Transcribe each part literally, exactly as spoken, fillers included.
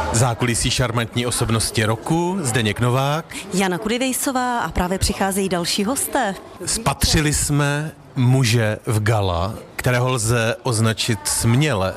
Zákulisí šarmantní osobnosti roku, Zdeněk Novák, Jana Kudivejsová a právě přicházejí další hosté. Spatřili jsme muže v gala, kterého lze označit směle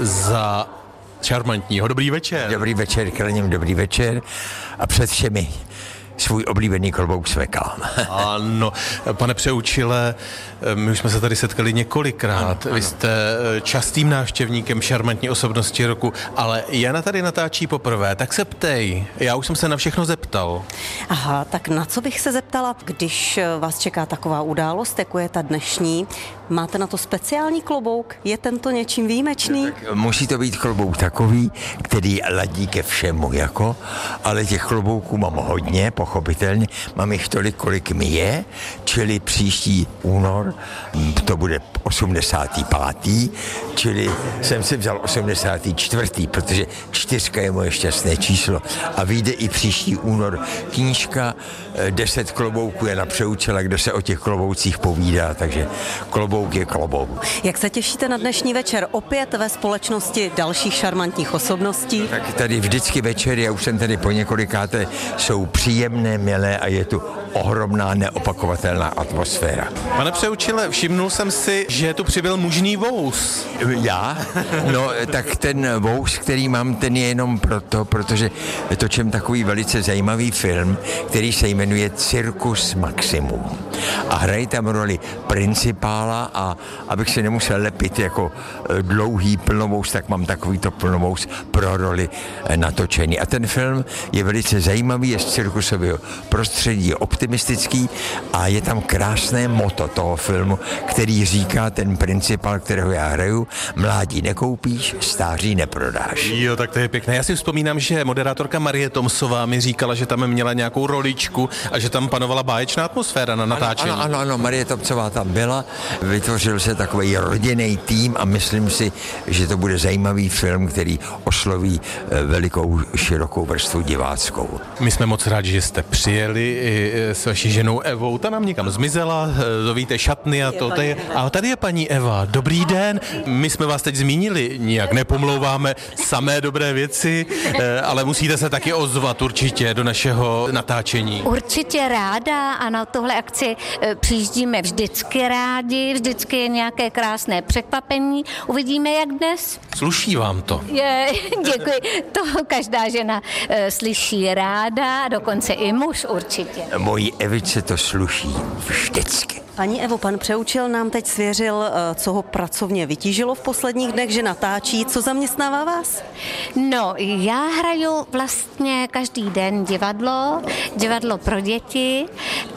za šarmantního. Dobrý večer. Dobrý večer, Kraním, dobrý večer a před všemi svůj oblíbený klobouk smekám. Ano, pane Přeučile, my už jsme se tady setkali několikrát. Ano, Vy jste častým návštěvníkem šarmantní osobnosti roku, ale Jana tady natáčí poprvé, tak se ptej. Já už jsem se na všechno zeptal. Aha, tak na co bych se zeptala, když vás čeká taková událost, jako je ta dnešní? Máte na to speciální klobouk? Je tento něčím výjimečný? Tak musí to být klobouk takový, který ladí ke všemu, jako, ale těch klobouků mám hodně, pochopitelně. Mám jich tolik, kolik mi je, čili příští únor, to bude osmdesátý pátý čili jsem si vzal osmdesátý čtvrtý protože čtyřka je moje šťastné číslo. A vyjde i příští únor knížka deset klobouků je na Přeučila, kde se o těch kloboucích povídá, takže klobouk je klobouk. Jak se těšíte na dnešní večer opět ve společnosti dalších šarmantních osobností? Tak tady vždycky večer, já už jsem tady po několikáté, jsou příjemné, milé a je tu ohromná neopakovatelná atmosféra. Pane Přeučile, všimnul jsem si, že tu přibyl mužný vous. Já? No, tak ten vous, který mám, ten je jenom proto, protože točím takový velice zajímavý film, který se jmenuje Cirkus Maximum. A hraje tam roli principála a abych se nemusel lepit jako dlouhý plnovous, tak mám takovýto plnovous pro roli natočený. A ten film je velice zajímavý, je z cirkusového prostředí, je optimistický a je tam krásné motto toho filmu, který říká ten principál, kterého já hraju: mládí nekoupíš, stáří neprodáš. Jo, tak to je pěkné. Já si vzpomínám, že moderátorka Marie Tomsová mi říkala, že tam měla nějakou roličku a že tam panovala báječná atmosféra na natáčení. Ano, ano, ano, Marie Tomsová tam byla, vytvořil se takový rodinný tým a myslím si, že to bude zajímavý film, který osloví velikou, širokou vrstvu diváckou. My jsme moc rádi, že jste přijeli i s vaší ženou Evou. Ta nám někam zmizela, to víte, šatny a to. Tady, a tady je paní Eva. Dobrý den. My jsme vás teď zmínili, nijak nepomlouváme, samé dobré věci, ale musíte se taky ozvat určitě do našeho natáčení. Určitě ráda a na tohle akci přijíždíme vždycky rádi, vždycky je nějaké krásné překvapení. Uvidíme, jak dnes. Sluší vám to? Je, děkuji. To každá žena e, slyší ráda, dokonce i muž určitě. Mojí Evice to sluší vždycky. Paní Evo, pan Přeučil nám teď svěřil, co ho pracovně vytížilo v posledních dnech, že natáčí. Co zaměstnává vás? No, já hraju vlastně každý den divadlo, divadlo pro děti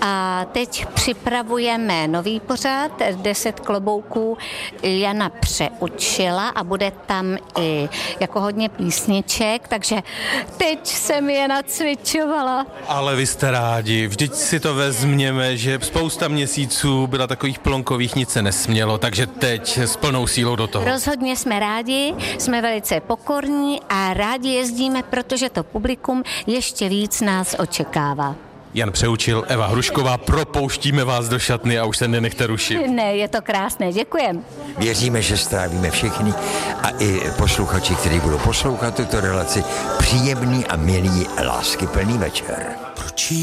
a teď připravujeme nový pořad, deset klobouků Jana Přeučila a bude tam i jako hodně písniček, takže teď jsem je nacvičovala. Ale vy jste rádi, vždyť si to vezměme, že spousta měsíců byla takových plonkových, nic se nesmělo, takže teď s plnou sílou do toho. Rozhodně jsme rádi, jsme velice pokorní a rádi jezdíme, protože to publikum ještě víc nás očekává. Jan Přeučil, Eva Hrušková, propouštíme vás do šatny a už se nenechte rušit. Ne, je to krásné, děkujem. Věříme, že strávíme všichni a i posluchači, kteří budou poslouchat tuto relaci, příjemný a milý, láskyplný večer.